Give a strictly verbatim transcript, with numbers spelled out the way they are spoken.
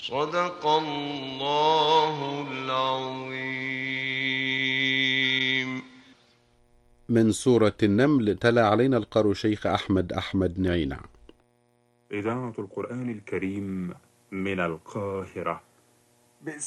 صدق الله العظيم. من سورة النمل تلا علينا القارئ شيخ أحمد أحمد نعينة. إذاعة القرآن الكريم من القاهرة.